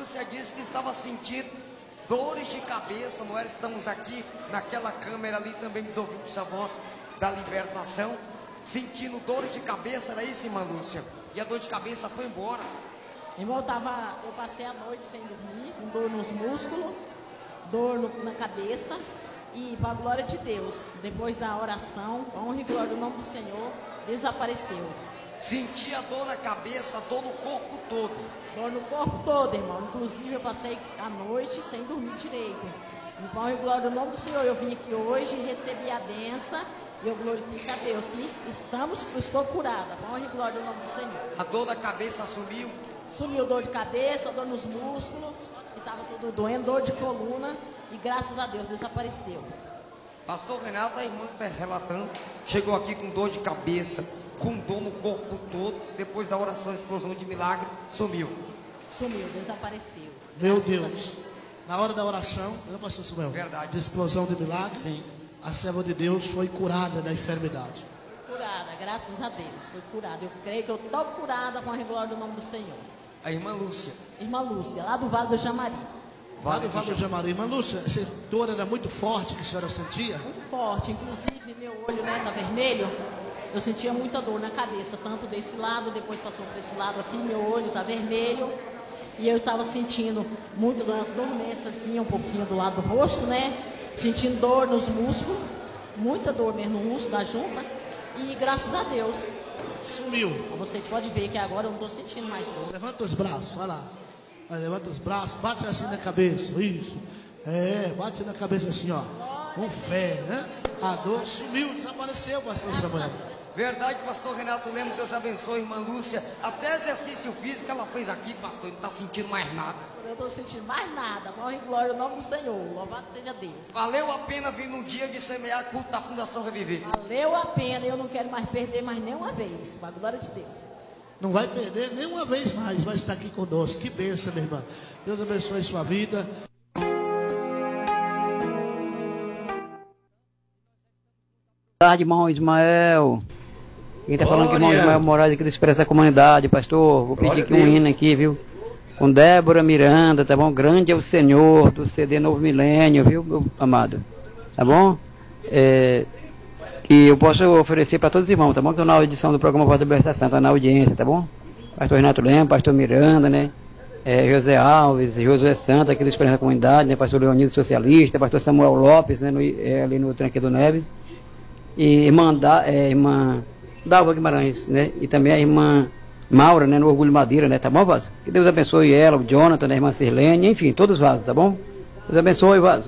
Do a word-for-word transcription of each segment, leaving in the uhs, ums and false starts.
Lúcia disse que estava sentindo dores de cabeça, não era? Estamos aqui naquela câmera ali também, dos ouvintes a voz da libertação, sentindo dores de cabeça, era isso, irmã Lúcia? E a dor de cabeça foi embora? Irmão, eu, tava, eu passei a noite sem dormir, com dor nos músculos, dor no, na cabeça, e para a glória de Deus, depois da oração, a honra e glória do nome do Senhor, desapareceu. Sentia dor na cabeça, dor no corpo todo? Dor no corpo todo, irmão. Inclusive eu passei a noite sem dormir direito. Então, em glória do nome do Senhor, eu vim aqui hoje e recebi a benção. E eu glorifico a Deus que estamos, estou curada. Honra e glória do nome do Senhor. A dor da cabeça sumiu? Sumiu dor de cabeça, dor nos músculos, que estava tudo doendo, dor de coluna. E graças a Deus desapareceu. Pastor Renato, a irmã está relatando, chegou aqui com dor de cabeça, com dor no corpo todo, depois da oração, explosão de milagre, sumiu. Sumiu, desapareceu. Meu Deus, na hora da oração, não, pastor Samuel? Verdade. De explosão de milagre, sim. A serva de Deus foi curada da enfermidade. Foi curada, graças a Deus, foi curada. Eu creio que eu estou curada com a glória do nome do Senhor. A irmã Lúcia. Irmã Lúcia, lá do Vale do Jamari. Vale, vale do Jamari. Irmã Lúcia, essa dor era muito forte que a senhora sentia? Muito forte, inclusive meu olho, né, tá vermelho. Eu sentia muita dor na cabeça, tanto desse lado, depois passou para esse lado aqui, meu olho tá vermelho. E eu estava sentindo muito dormência, assim, um pouquinho do lado do rosto, né? Sentindo dor nos músculos, muita dor mesmo no músculo da junta. E graças a Deus. Sumiu. Vocês podem ver que agora eu não estou sentindo mais dor. Levanta os braços, vai lá. Levanta os braços, bate assim na cabeça, isso. É, bate na cabeça assim, ó. Com fé, né? A dor sumiu, desapareceu, pastor Samuel. Verdade, pastor Renato Lemos, Deus abençoe, irmã Lúcia. Até exercício físico ela fez aqui, pastor, não está sentindo mais nada. Eu não estou sentindo mais nada. Honra e glória ao nome do Senhor. Louvado seja Deus. Valeu a pena vir no dia de semear culto da Fundação Reviver. Valeu a pena, eu não quero mais perder mais nenhuma vez. Para a glória de Deus. Não vai perder nenhuma vez mais, vai estar aqui conosco. Que bênção, minha irmã. Deus abençoe sua vida. Boa tarde, irmão Ismael. Quem está falando aqui, irmão Ismael Moraes, aqui do Expresso da Comunidade, pastor. Vou pedir aqui um hino aqui, viu? Com Débora Miranda, tá bom? Grande é o Senhor, do C D Novo Milênio, viu, meu amado? Tá bom? É... que eu posso oferecer para todos os irmãos, tá bom? Que estou na edição do programa Voz da Libertação, está na audiência, tá bom? Pastor Renato Lemos, pastor Miranda, né? É, José Alves, Josué Santos, aqui do Esperança da Comunidade, né? Pastor Leonido Socialista, pastor Samuel Lopes, né? No, é, ali no Tranquedo Neves. E irmã, da, é, irmã Dalva Guimarães, né? E também a irmã Maura, né? No Orgulho Madeira, né? Tá bom, Vaso? Que Deus abençoe ela, o Jonathan, né? A irmã Sirlene, enfim, todos os Vasos, tá bom? Deus abençoe, Vaso.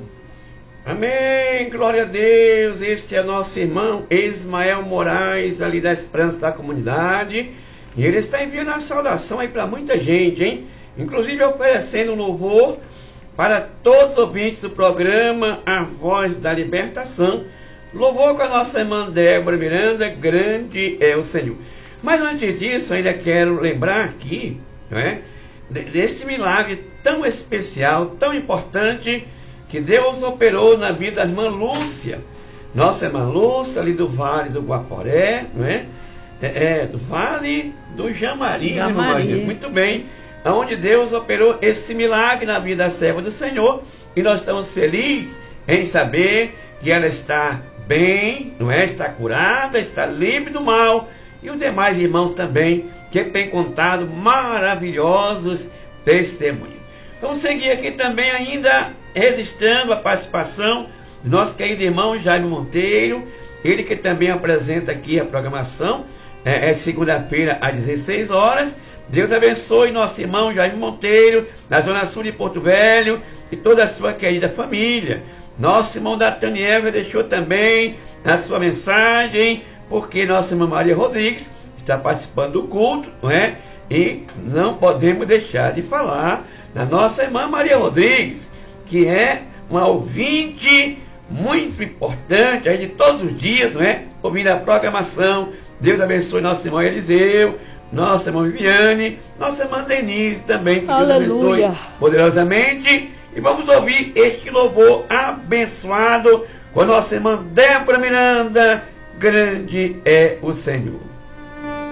Amém, glória a Deus. Este é nosso irmão Ismael Moraes, ali da Esperança da Comunidade, e ele está enviando a saudação aí para muita gente, hein? Inclusive oferecendo um louvor para todos os ouvintes do programa A Voz da Libertação. Louvor com a nossa irmã Débora Miranda, grande é o Senhor. Mas antes disso, ainda quero lembrar aqui, não é, deste milagre tão especial, tão importante, que Deus operou na vida da irmã Lúcia. Nossa irmã Lúcia, ali do Vale do Guaporé, não é? É, é do Vale do Jamari, Jamari. Né, muito bem. Onde Deus operou esse milagre na vida da serva do Senhor. E nós estamos felizes em saber que ela está bem, não é? Está curada, está livre do mal. E os demais irmãos também, que têm contado maravilhosos testemunhos. Vamos seguir aqui também ainda registrando a participação do nosso querido irmão Jaime Monteiro, ele que também apresenta aqui a programação, é, é segunda-feira às dezesseis horas. Deus abençoe nosso irmão Jaime Monteiro, na Zona Sul de Porto Velho, e toda a sua querida família. Nosso irmão Dataniel deixou também a sua mensagem, porque nossa irmã Maria Rodrigues está participando do culto, não é? E não podemos deixar de falar da nossa irmã Maria Rodrigues, que é uma ouvinte muito importante aí de todos os dias, não é? Ouvindo a programação. Deus abençoe nosso irmão Eliseu, nossa irmã Viviane, nossa irmã Denise também, que Deus abençoe poderosamente. E vamos ouvir este louvor abençoado com a nossa irmã Débora Miranda, grande é o Senhor.